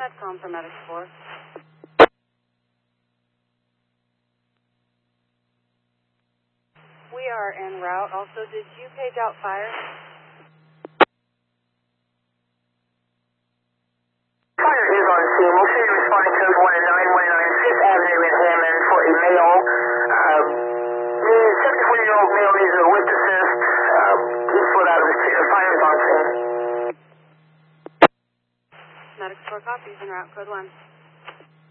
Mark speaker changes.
Speaker 1: ahead, calling for Medic 4. We are en route. Also, did you page out fire?
Speaker 2: Fire is on scene. We'll see you responding code 1 at 9119 5th Avenue in Hammond for a male. The 74-year-old male needs a lift assist. He's split out of his chair. Fire is on scene.
Speaker 1: Medic 4 copies en route, code 1.